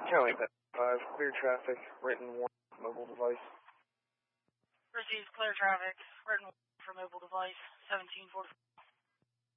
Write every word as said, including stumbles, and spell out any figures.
County five, clear traffic, written warning, mobile device. Received clear traffic, written warning for mobile device, seventeen forty-four.